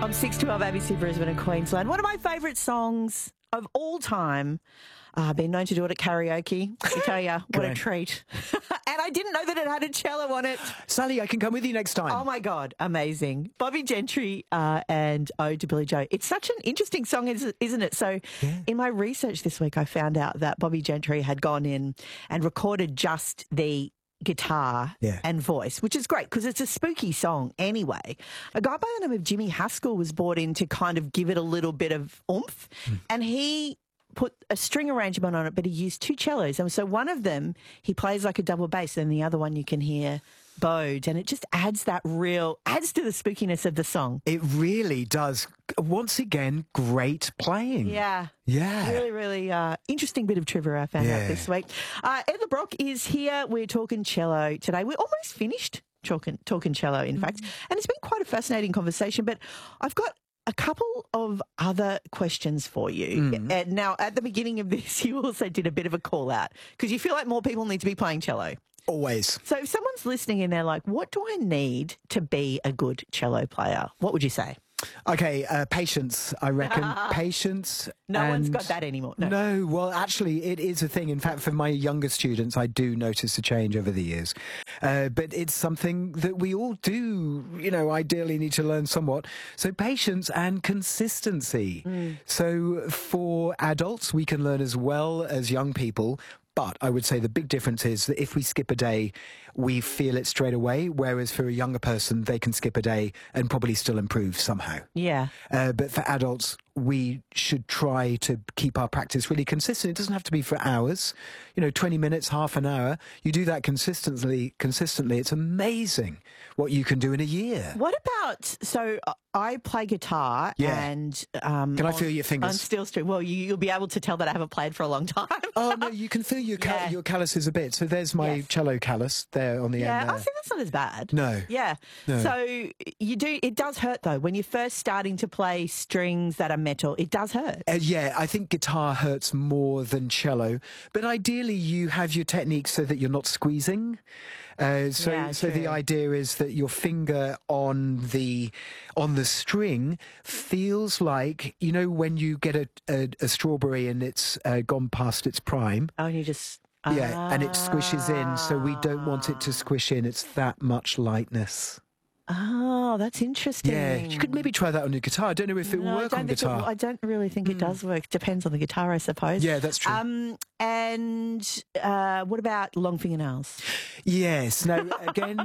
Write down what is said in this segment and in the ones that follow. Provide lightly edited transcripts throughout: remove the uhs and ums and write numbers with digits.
On 612 ABC Brisbane and Queensland. One of my favourite songs of all time. I've been known to do it at karaoke. I tell you, what a treat. And I didn't know that it had a cello on it. Sally, I can come with you next time. Oh, my God. Amazing. Bobby Gentry and Ode to Billy Joe. It's such an interesting song, isn't it? So in my research this week, I found out that Bobby Gentry had gone in and recorded just the guitar and voice, which is great because it's a spooky song anyway. A guy by the name of Jimmy Haskell was brought in to kind of give it a little bit of oomph, and he put a string arrangement on it, but he used two cellos. And so one of them, he plays like a double bass, and the other one you can hear bowed, and it just adds to the spookiness of the song. It really does. Once again, great playing. Yeah. Really, really interesting bit of trivia I found out this week. Ed LeBrock is here. We're talking cello today. We're almost finished talking cello, in fact, and it's been quite a fascinating conversation, but I've got a couple of other questions for you. And now, at the beginning of this, you also did a bit of a call out because you feel like more people need to be playing cello. Always. So if someone's listening and they're like, what do I need to be a good cello player? What would you say? Okay, patience, I reckon. Patience. No one's got that anymore. No, well, actually, it is a thing. In fact, for my younger students, I do notice a change over the years. But it's something that we all do, ideally need to learn somewhat. So patience and consistency. So for adults, we can learn as well as young people. But I would say the big difference is that if we skip a day, we feel it straight away, whereas for a younger person, they can skip a day and probably still improve somehow. Yeah. But for adults, we should try to keep our practice really consistent. It doesn't have to be for hours, 20 minutes, half an hour. You do that consistently. It's amazing what you can do in a year. What about, so I play guitar and... can I feel your fingers? On steel string. Well, you'll be able to tell that I haven't played for a long time. Oh, no, you can feel your calluses a bit. So there's my cello callus there on the end there. I think that's not as bad. No. Yeah. No. So it does hurt, though. When you're first starting to play strings that are metal, it does hurt. I think guitar hurts more than cello. But ideally, you have your technique so that you're not squeezing. So the idea is that your finger on the string feels like, when you get a strawberry and it's gone past its prime. Oh, and you just... and it squishes in, so we don't want it to squish in. It's that much lightness. Oh, that's interesting. Yeah, you could maybe try that on your guitar. I don't know if it will work on guitar. I don't really think it does work. Depends on the guitar, I suppose. Yeah, that's true. And what about long fingernails? Yes. Now, again,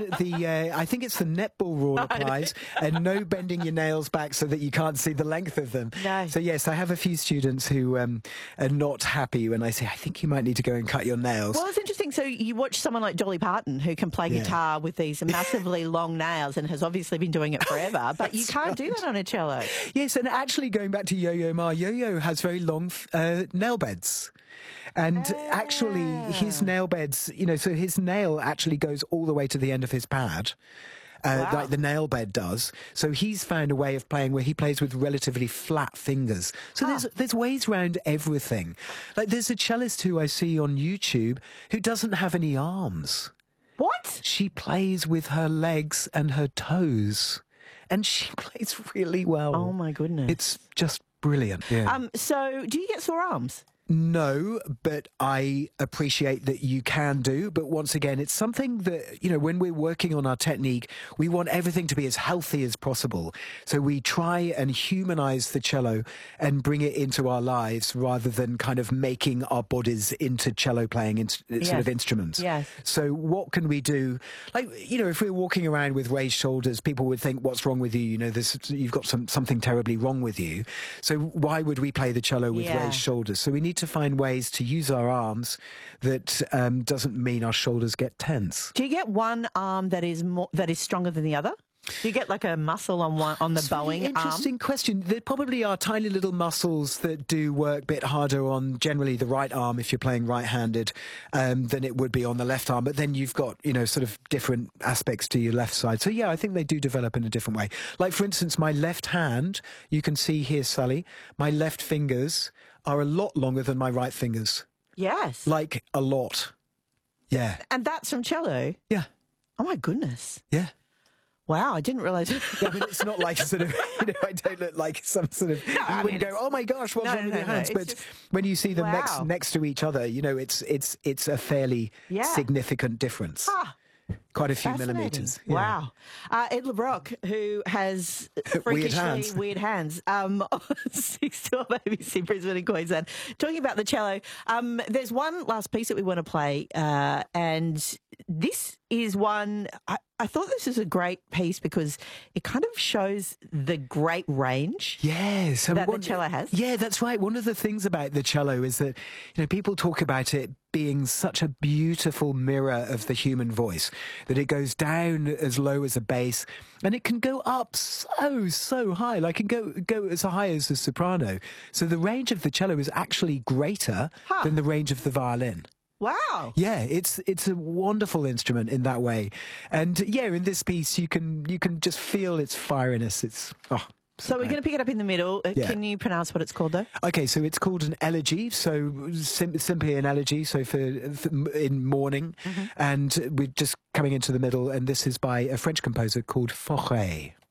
I think it's the netball rule applies, and no bending your nails back so that you can't see the length of them. No. So, yes, I have a few students who are not happy when I say, I think you might need to go and cut your nails. Well, it's interesting. So you watch someone like Dolly Parton who can play guitar with these massively long nails and has obviously been doing it forever, but you can't do that on a cello. Yes, and actually going back to Yo-Yo Ma, Yo-Yo has very long nail beds. And actually, his nail beds, so his nail actually goes all the way to the end of his pad. Like the nail bed does. So he's found a way of playing where he plays with relatively flat fingers. So there's ways around everything. Like there's a cellist who I see on YouTube who doesn't have any arms. What? She plays with her legs and her toes. And she plays really well. Oh, my goodness. It's just brilliant. Yeah. So do you get sore arms? No, but I appreciate that you can do. But once again, it's something that, when we're working on our technique, we want everything to be as healthy as possible. So we try and humanize the cello and bring it into our lives rather than kind of making our bodies into cello playing sort of instruments. Yes. So what can we do? Like, if we're walking around with raised shoulders, people would think, what's wrong with you? You've got something terribly wrong with you. So why would we play the cello with raised shoulders? So we need to find ways to use our arms that doesn't mean our shoulders get tense. Do you get one arm that is stronger than the other? Do you get like a muscle on the bowing arm? Interesting question. There probably are tiny little muscles that do work a bit harder on generally the right arm if you're playing right-handed than it would be on the left arm. But then you've got, sort of different aspects to your left side. So, yeah, I think they do develop in a different way. Like, for instance, my left hand, you can see here, Sally, my left fingers are a lot longer than my right fingers. Yes. Like, a lot. Yeah. And that's from cello? Yeah. Oh, my goodness. Yeah. Wow, I didn't realise. Yeah, but it's not like sort of, I don't look like some sort of, you wouldn't go, oh my gosh, what's wrong with your hands? But when you see them next to each other, it's a fairly significant difference. Quite a few millimetres. Yeah. Wow. Ed LeBrock, who has freakishly weird hands, 6 to ABC Brisbane and Queensland, talking about the cello. There's one last piece that we want to play, and this is one, I thought this was a great piece because it kind of shows the great range that the cello has. Yeah, that's right. One of the things about the cello is that, people talk about it being such a beautiful mirror of the human voice, that it goes down as low as a bass and it can go up so high, like it can go as high as the soprano. So the range of the cello is actually greater than the range of the violin. Wow. Yeah, it's a wonderful instrument in that way. And in this piece you can just feel its fieriness. It's So we're going to pick it up in the middle. Can you pronounce what it's called, though? Okay, so it's called an elegy, so simply an elegy, so for in mourning. And we're just coming into the middle, and this is by a French composer called Fauré.